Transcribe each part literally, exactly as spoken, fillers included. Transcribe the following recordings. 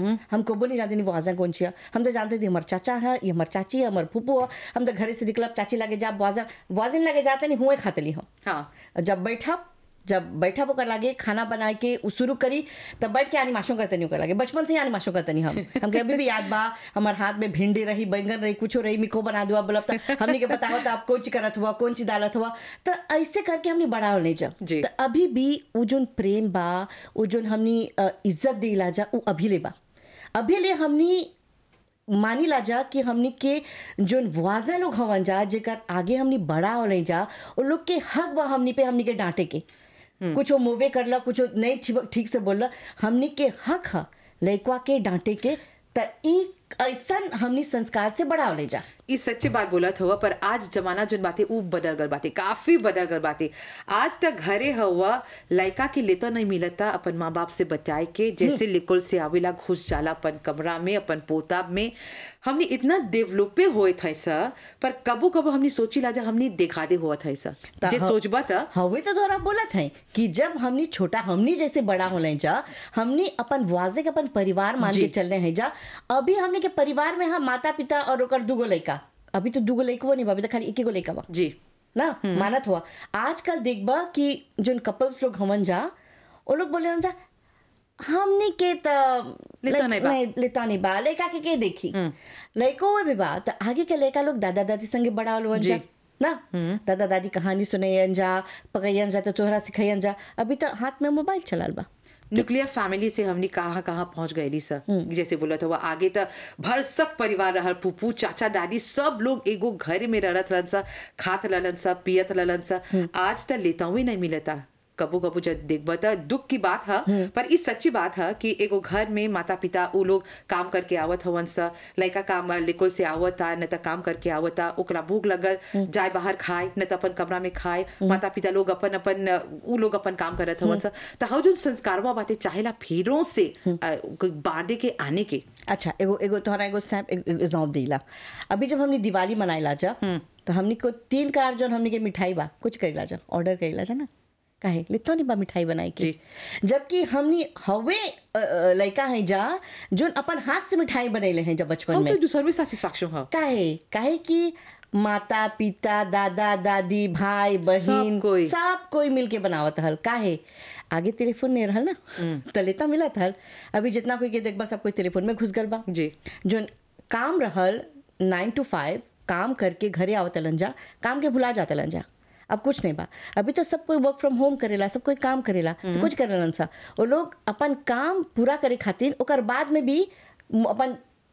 हम कबो नहीं जानते नहीं वो वाजन कौन सी है। हम तो जानते थे हमारे चाचा है, ये हमारे चाची है, हमारे फूफू है। हम तो घर से निकलब चाची लगे जा वाजन वाजन लगे जाते नहीं हुए खाते ली हम। हाँ जब बैठा जब बैठा वो कर लागे खाना बना के शुरू करी तब बैठ के आनी माशों करते नहीं कर लागे। बचपन से ही आनी माशों करते नहीं हम हम अभी भी याद बा हमारे हाथ में भिंडी रही बैंगन रही कुछ रही मिको बना दुआ बोला हमने के बताओ तो आप कौन ची करत हुआ कौन ची डालत हुआ तो ऐसे करके हमने बड़ा नहीं जा। जी। तो अभी भी वो जोन प्रेम बा वो जोन हमने इज्जत दिला जा वो अभी ले बा अभी ले हमने मानी ला जा कि हमनी के जोन वाजा लोग हवन जा जेकर आगे हमनी बड़ा हो नहीं जा वो लोग के हक बा हमनी पे हमनी के डांटे के कुछ मोवे करला कुछ नहीं ठीक से बोलला हमनी के हक है लड़का के डांटे के त ई ऐसा हमनी संस्कार से बड़ा हो नहीं जा। ये सच्ची बात बोला था पर आज जमाना जो बातें वो बदल गल बातें काफी बदल गल बातें। आज तक घरे हुआ लड़का के लेता नहीं मिलता अपन माँ बाप से बताए के जैसे लिकुल से आवेला घुस जाला अपन कमरा में अपन पोताब में। हमने इतना डेवलपे हुए था सर पर कबो कबो हमने सोची ला जा हमने देखा दे हुआ था सर जे सोचबा था हवे तो द्वारा बोला था कि जब हमने छोटा हमने जैसे बड़ा हो ले जा हमने अपन वाजे के अपन परिवार मान के चल रहे हैं जा। अभी हमने के परिवार में हाँ माता पिता और ओकर दुगो लड़का अभी तो दुगो लड़का नहीं अभी तो खाली एक एगो लड़का बा जी ना मानत हुआ। आजकल देखबा कि जो कपल्स लोग हमन जा वो लोग बोले जा हमने के त लेता नहीं बा। नहीं लेता नहीं बा लड़का के के देखी लड़को भी बा तो आगे के लड़का लोग दादा दादी संगे बड़ा हो जा ना दादा दादी कहानी सुनैन जा पकैन जा तो तोहरा सिखैन जा। अभी तो हाथ में मोबाइल चलाल बा। न्यूक्लियर फैमिली से हमने कहाँ कहाँ पहुंच गए सर जैसे बोला था वो आगे तक भर सब परिवार रहल फूफू चाचा दादी सब लोग एगो घर में रहत रहन सा खात रहलन सा पियत रहलन सा। आज तक लेता हुई नहीं मिलता कबो कबो जब देखबा त दुख की बात है पर इस सच्ची बात है कि एगो घर में माता पिता वो लोग काम करके आवत हवन सा लड़का काम लिकुल से आवता न त काम करके आवता ओकरा भूख लगल जाए बाहर खाए न त अपन कमरा में खाए माता पिता लोग अपन अपन उ लोग अपन काम करत हवन सा। त हौ जो संस्कारवा बातें चाहेला फिरों से बांधे के आने के। अच्छा एगो एगो तोहरा एगो सैप एग्जांपल देला। अभी जब हमने दिवाली मनाइला जा तो हमने को तीन कार जो हमने के मिठाई बा कुछ कइला जा ऑर्डर कइला जा ना काहे लेतो नहीं बा मिठाई बनाई के जबकि हमनी हवे लड़का है जा जो अपन हाथ से मिठाई बनैले हैं जब बचपन में तो दूसर में सैटिस्फैक्शन है काहे काहे कि माता पिता दादा दादी भाई बहन सब कोई सब कोई मिलके बनावत हल। काहे आगे टेलीफोन नहीं रहल ना तो लेता मिलत हल। अभी जितना कोई के देखबा सब कोई टेलीफोन में घुस गल बा जी जो काम रहल नाइन टू फाइव काम करके घरे आवतलन जा काम के भुला जातलन जा। अब कुछ नहीं बा अभी तो सब कोई वर्क फ्रॉम होम करेला सब कोई काम करेला तो कुछ करेलन सा वो लोग अपन काम पूरा करे खातिर ओकर बाद में भी अपन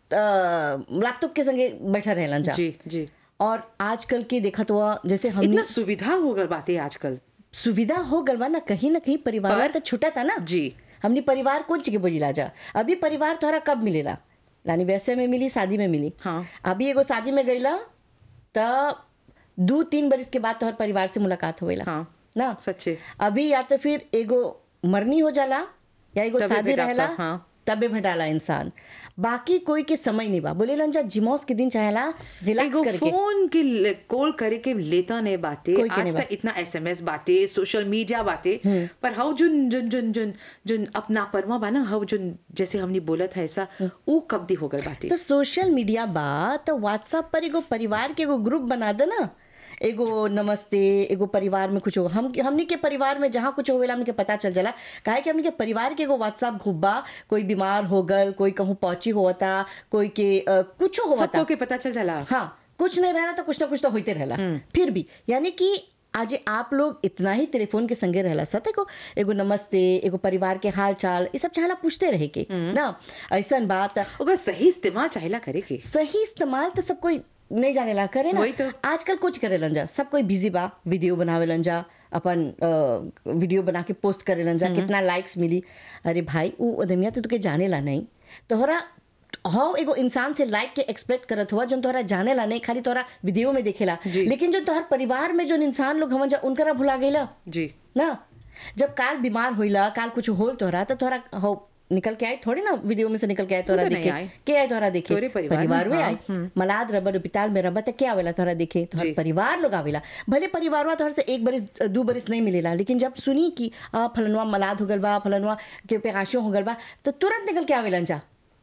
लैपटॉप के संगे बैठा रहलन जा। जी जी और आजकल के देखा तो जैसे हम इतना सुविधा हो गल बातें आजकल सुविधा हो गल बा ना कहीं ना कहीं परिवार तो छूटा था ना जी हमने परिवार कौन चीज के बोली ला जा। अभी परिवार तोहरा कब मिलेला यानी वैसे में मिली शादी में मिली। हाँ। अभी एगो शादी में गईला तो दो तीन बरिस के बाद तोहर परिवार से मुलाकात होवेला हाँ ना सच्चे। अभी या तो फिर एगो मरनी हो जाला या एगो शादी रहेला हाँ। तबे भेटाला इंसान बाकी कोई के समय नहीं बा बोले लंजा जिमोस के दिन चाहेला रिलैक्स करके फोन के कॉल करे के लेता ने बातें आज तक इतना एसएमएस बातें सोशल मीडिया बातें पर हाउ जुन जुन जुन जुन जुन अपना परमा बा ना हाउ जुन जैसे हमने बोला था ऐसा वो कम दी हो गई बातें। तो सोशल मीडिया बा तो व्हाट्सएप पर एगो परिवार के एगो ग्रुप बना दे ना एगो नमस्ते एगो परिवार में कुछ हो हम हमनी के परिवार में जहाँ कुछ होवेला हमके पता चल जाला काहे कि हमनी के परिवार के एगो व्हाट्सएप ग्रुप बा कोई बीमार हो गल कोई कहूँ पहुंची होता कोई के uh, कुछ होता सबको के पता चल जाला। हाँ कुछ नहीं रहना तो कुछ ना कुछ तो होते रहला फिर भी यानी कि आज आप लोग इतना ही टेलीफोन के संगे रहला सते को एगो नमस्ते एगो परिवार के हाल चाल ये सब चाहला पूछते रहे के ना ऐसा बात अगर सही इस्तेमाल चाहेला करे के सही इस्तेमाल तो सब कोई नहीं जाने ला करे ना तो। आजकल कुछ करे लन जा सब कोई बिजी बा वीडियो बनावे लन जा अपन आ, वीडियो बना के पोस्ट करे लन जा कितना लाइक्स मिली। अरे भाई वो आदमिया तो तुके जाने ला नहीं तोहरा हाउ एगो इंसान से लाइक के एक्सपेक्ट करत हुआ जो तोहरा जाने ला नहीं खाली तोहरा वीडियो में देखेला लेकिन जो तोहर परिवार में जो इंसान लोग हमन जा उनकरा भुला गईला जी ना। जब काल बीमार होइला काल कुछ होल तोहरा तो तोहरा हो निकल के आए थोड़ी ना वीडियो में से निकल के आए तोरा देखे के आए तोरा देखे परिवार में आए मलाद रबर पिताल में रबर क्या आवेला तोरा देखे तोहर परिवार लोग आवेला भले परिवार तोहर से एक बरिस दो बरिस नहीं मिलेला लेकिन जब सुनी कि आ फलनवा मलाद हो गल बा फलनवा के पेगाशियों हो गल बा तो तुरंत निकल के आवेलन जा